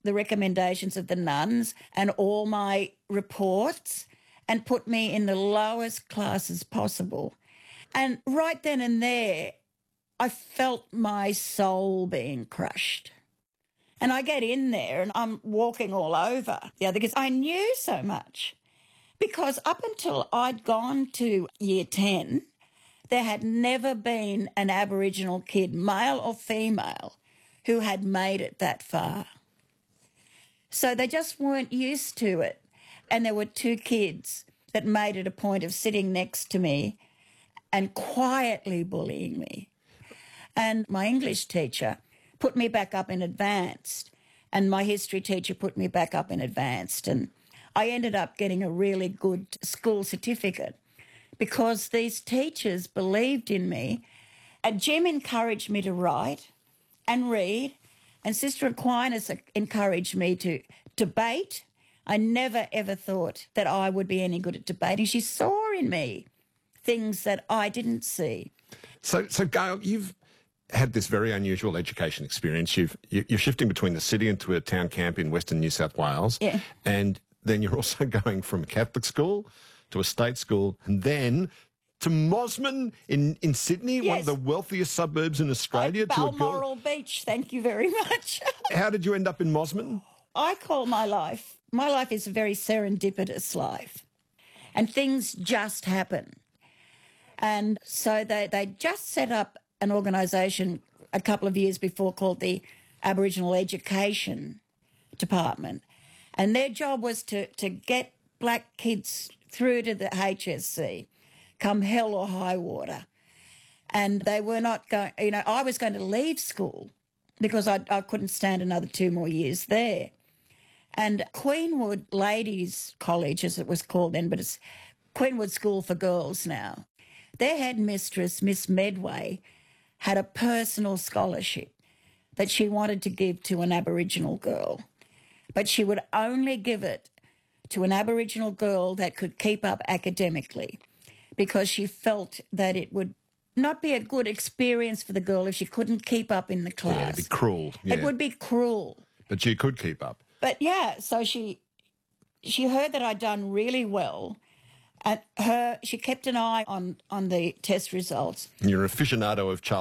the recommendations of the nuns and all my reports and put me in the lowest classes possible. And right then and there, I felt my soul being crushed. And I get in there and I'm walking all over the other because I knew so much. Because up until I'd gone to year 10, there had never been an Aboriginal kid, male or female, who had made it that far. So they just weren't used to it. And there were 2 kids that made it a point of sitting next to me and quietly bullying me. And my English teacher put me back up in advanced, and my history teacher put me back up in advanced. And I ended up getting a really good school certificate because these teachers believed in me. And Jim encouraged me to write and read, and Sister Aquinas encouraged me to debate. I never, ever thought that I would be any good at debating. She saw in me things that I didn't see. So Gail, you've had this very unusual education experience. You're shifting between the city and to a town camp in Western New South Wales. Yeah. And then you're also going from a Catholic school to a state school and then to Mosman in Sydney, Yes. one of the wealthiest suburbs in Australia. Balmoral Beach, thank you very much. How did you end up in Mosman? I call my life is a very serendipitous life. And things just happen. And so they just set up an organisation a couple of years before called the Aboriginal Education Department. And their job was to get black kids through to the HSC, come hell or high water. And they were not going, I was going to leave school because I couldn't stand another 2 more years there. And Queenwood Ladies College, as it was called then, but it's Queenwood School for Girls now, their headmistress, Miss Medway, had a personal scholarship that she wanted to give to an Aboriginal girl. But she would only give it to an Aboriginal girl that could keep up academically because she felt that it would not be a good experience for the girl if she couldn't keep up in the class. Yeah, it'd be cruel. Yeah. It would be cruel. But she could keep up. But yeah, so she heard that I'd done really well. And she kept an eye on the test results. And you're an aficionado of Charles